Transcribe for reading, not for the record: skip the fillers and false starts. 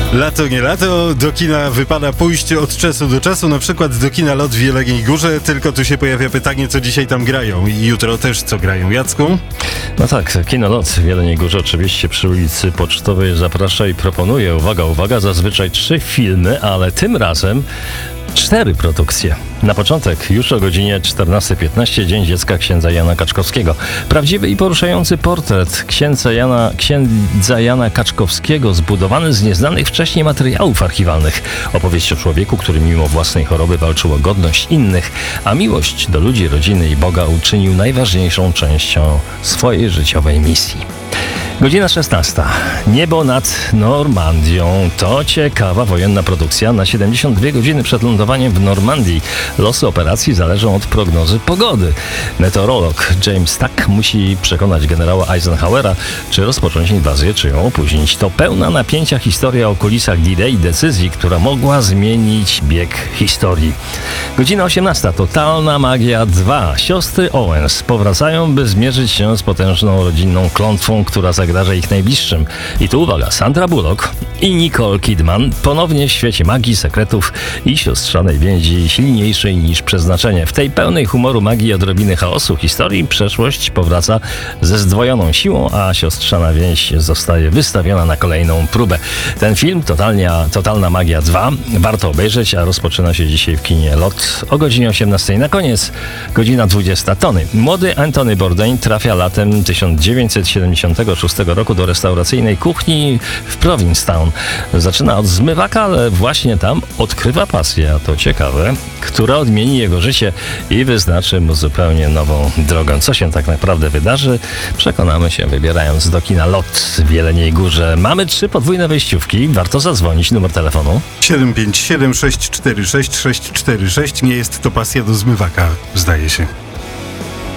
Lato nie lato, do kina wypada pójść od czasu do czasu, na przykład do kina Lot w Jeleniej Górze, tylko tu się pojawia pytanie, co dzisiaj tam grają i jutro też co grają. Jacku? No tak, kino Lot w Jeleniej Górze oczywiście przy ulicy Pocztowej zaprasza i proponuje, uwaga, zazwyczaj 3 filmy, ale tym razem 4 produkcje. Na początek, już o godzinie 14:15, Dzień Dziecka księdza Jana Kaczkowskiego. Prawdziwy i poruszający portret księdza Jana Kaczkowskiego, zbudowany z nieznanych wcześniej materiałów archiwalnych. Opowieść o człowieku, który mimo własnej choroby walczył o godność innych, a miłość do ludzi, rodziny i Boga uczynił najważniejszą częścią swojej życiowej misji. Godzina 16. Niebo nad Normandią. To ciekawa wojenna produkcja. Na 72 godziny przed lądowaniem w Normandii losy operacji zależą od prognozy pogody. Meteorolog James Tack musi przekonać generała Eisenhowera, czy rozpocząć inwazję, czy ją opóźnić. To pełna napięcia historia o kulisach D-Day, decyzji, która mogła zmienić bieg historii. Godzina 18. Totalna magia 2. Siostry Owens powracają, by zmierzyć się z potężną rodzinną klątwą, która zagraża ich najbliższym. I tu uwaga, Sandra Bullock i Nicole Kidman ponownie w świecie magii, sekretów i siostrzanej więzi silniejszej niż przeznaczenie. W tej pełnej humoru, magii i odrobiny chaosu historii przeszłość powraca ze zdwojoną siłą, a siostrzana więź zostaje wystawiona na kolejną próbę. Ten film, Totalna Magia 2, warto obejrzeć, a rozpoczyna się dzisiaj w kinie Lot o godzinie 18. Na koniec godzina 20. Tony. Młody Anthony Bourdain trafia latem 1976 roku do restauracyjnej kuchni w Provincetown. Zaczyna od zmywaka, ale właśnie tam odkrywa pasję, a to ciekawe, która odmieni jego życie i wyznaczy mu zupełnie nową drogę. Co się tak naprawdę wydarzy, przekonamy się wybierając do kina Lot w Jeleniej Górze. Mamy 3 podwójne wejściówki. Warto zadzwonić. Numer telefonu 757 646 646. Nie jest to pasja do zmywaka, zdaje się.